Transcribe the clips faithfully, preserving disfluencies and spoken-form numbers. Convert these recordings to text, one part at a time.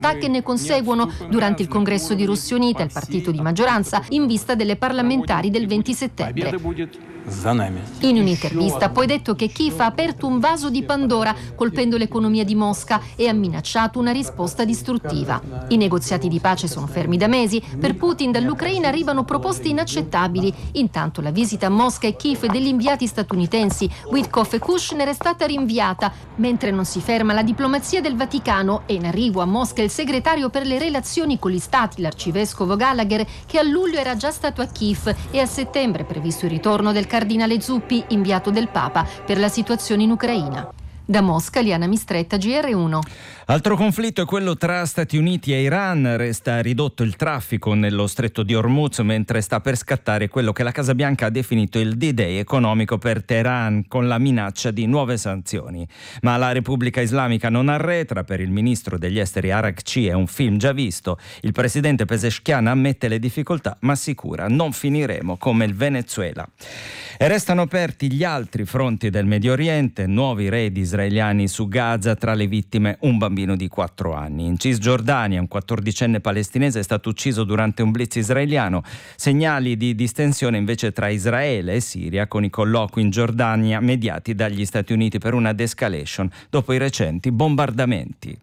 che ne conseguono durante il congresso di Russia Unita, il partito di maggioranza, in vista delle parlamentari del venti settembre. In un'intervista ha poi detto che Kiev ha aperto un vaso di Pandora colpendo l'economia di Mosca e ha minacciato una risposta distruttiva. I negoziati di pace sono fermi da mesi, per Putin dall'Ucraina arrivano proposte inaccettabili. Intanto la visita a Mosca e Kiev degli inviati statunitensi Witkoff e Kushner è stata rinviata, mentre non si ferma la diplomazia del Vaticano e in arrivo a Mosca il segretario per le relazioni con gli stati, l'arcivescovo Gallagher, che a luglio era già stato a Kiev e a settembre è previsto il ritorno del cardinale Zuppi, inviato del Papa per la situazione in Ucraina. Da Mosca, Liana Mistretta, G R uno. Altro conflitto è quello tra Stati Uniti e Iran. Resta ridotto il traffico nello stretto di Hormuz, mentre sta per scattare quello che la Casa Bianca ha definito il D-Day economico per Teheran, con la minaccia di nuove sanzioni. Ma la Repubblica Islamica non arretra. Per il ministro degli esteri Arakci è un film già visto. Il presidente Pezeshkian ammette le difficoltà, ma assicura: non finiremo come il Venezuela. E restano aperti gli altri fronti del Medio Oriente, nuovi raid israeliani su Gaza, tra le vittime un bambino di quattro anni. In Cisgiordania un quattordicenne palestinese è stato ucciso durante un blitz israeliano. Segnali di distensione invece tra Israele e Siria, con i colloqui in Giordania mediati dagli Stati Uniti per una de-escalation dopo i recenti bombardamenti.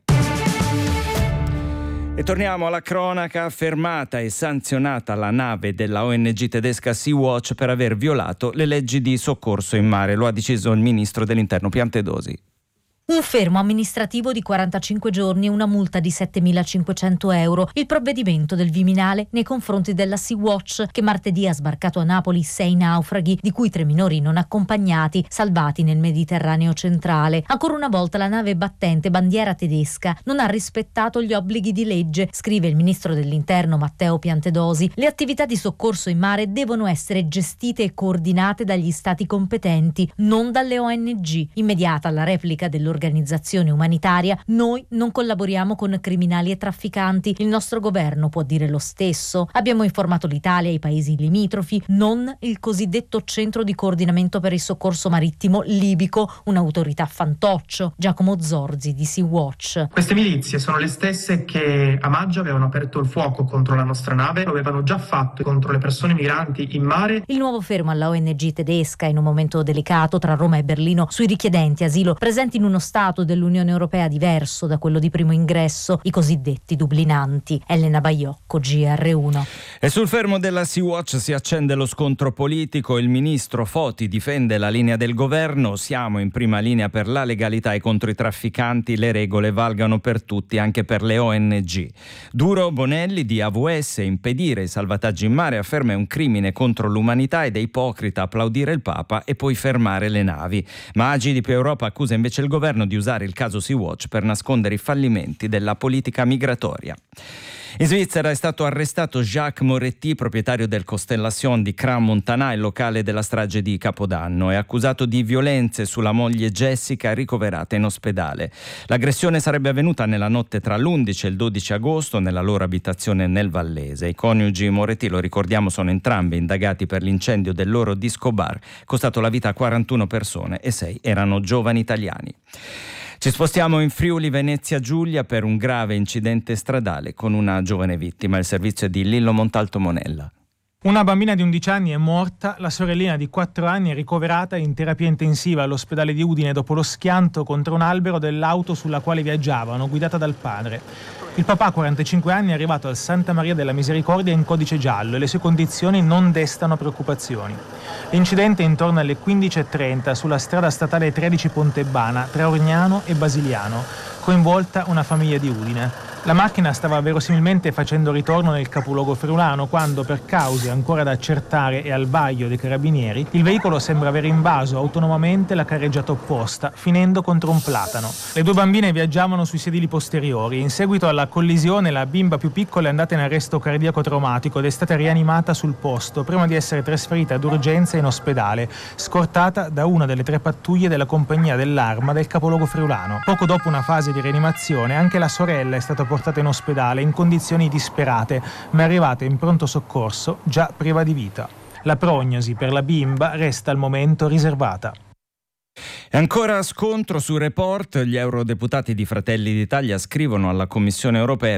E torniamo alla cronaca. Fermata e sanzionata la nave della O N G tedesca Sea-Watch per aver violato le leggi di soccorso in mare. Lo ha deciso il ministro dell'Interno Piantedosi. Un fermo amministrativo di quarantacinque giorni e una multa di settemilacinquecento euro. Il provvedimento del Viminale nei confronti della Sea-Watch, che martedì ha sbarcato a Napoli sei naufraghi, di cui tre minori non accompagnati, salvati nel Mediterraneo centrale. Ancora una volta la nave battente, bandiera tedesca, non ha rispettato gli obblighi di legge, scrive il ministro dell'Interno Matteo Piantedosi. Le attività di soccorso in mare devono essere gestite e coordinate dagli stati competenti, non dalle O N G. Immediata la replica dell'organizzazione organizzazione umanitaria: noi non collaboriamo con criminali e trafficanti, il nostro governo può dire lo stesso. Abbiamo informato l'Italia e i paesi limitrofi, non il cosiddetto centro di coordinamento per il soccorso marittimo libico, un'autorità fantoccio. Giacomo Zorzi di Sea-Watch. Queste milizie sono le stesse che a maggio avevano aperto il fuoco contro la nostra nave, lo avevano già fatto contro le persone migranti in mare. Il nuovo fermo alla O N G tedesca in un momento delicato tra Roma e Berlino sui richiedenti asilo presenti in uno stato dell'Unione Europea diverso da quello di primo ingresso, i cosiddetti dublinanti. Elena Baiocco, G R uno. E sul fermo della Sea-Watch si accende lo scontro politico. Il ministro Foti difende la linea del governo: siamo in prima linea per la legalità e contro i trafficanti, le regole valgano per tutti, anche per le O N G. Duro Bonelli di A V S: impedire i salvataggi in mare, afferma, è un crimine contro l'umanità ed è ipocrita applaudire il Papa e poi fermare le navi. Ma A G D P Europa accusa invece il governo di usare il caso Sea-Watch per nascondere i fallimenti della politica migratoria. In Svizzera è stato arrestato Jacques Moretti, proprietario del Constellation di Crans-Montana, il locale della strage di Capodanno. È accusato di violenze sulla moglie Jessica, ricoverata in ospedale. L'aggressione sarebbe avvenuta nella notte tra l'undici e il dodici agosto nella loro abitazione nel Vallese. I coniugi Moretti, lo ricordiamo, sono entrambi indagati per l'incendio del loro disco bar, costato la vita a quarantuno persone e sei erano giovani italiani. Ci spostiamo in Friuli Venezia Giulia per un grave incidente stradale con una giovane vittima. Il servizio è di Lillo Montalto Monella. Una bambina di undici anni è morta, la sorellina di quattro anni è ricoverata in terapia intensiva all'ospedale di Udine dopo lo schianto contro un albero dell'auto sulla quale viaggiavano, guidata dal padre. Il papà, quarantacinque anni, è arrivato al Santa Maria della Misericordia in codice giallo e le sue condizioni non destano preoccupazioni. L'incidente è intorno alle quindici e trenta sulla strada statale tredici Pontebana tra Orgnano e Basiliano, coinvolta una famiglia di Udine. La macchina stava verosimilmente facendo ritorno nel capoluogo friulano quando, per cause ancora da accertare e al vaglio dei carabinieri, il veicolo sembra aver invaso autonomamente la carreggiata opposta, finendo contro un platano. Le due bambine viaggiavano sui sedili posteriori. In seguito alla collisione la bimba più piccola è andata in arresto cardiaco traumatico ed è stata rianimata sul posto prima di essere trasferita d'urgenza in ospedale, scortata da una delle tre pattuglie della compagnia dell'Arma del capoluogo friulano. Poco dopo una fase di rianimazione anche la sorella è stata portata in ospedale in condizioni disperate, ma è arrivata in pronto soccorso già priva di vita. La prognosi per la bimba resta al momento riservata. E ancora scontro su Report, gli eurodeputati di Fratelli d'Italia scrivono alla Commissione europea